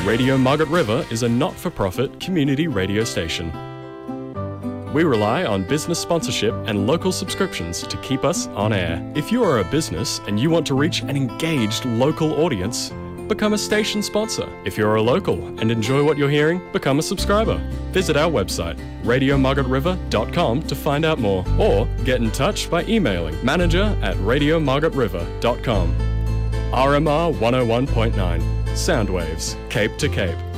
Radio Margaret River is a not-for-profit community radio station. We rely on business sponsorship and local subscriptions to keep us on air. If you are a business and you want to reach an engaged local audience, become a station sponsor. If you're a local and enjoy what you're hearing, become a subscriber. Visit our website, radiomargaretriver.com, to find out more, or get in touch by emailing manager@radiomargaretriver.com. RMR 101.9, Soundwaves, Cape to Cape.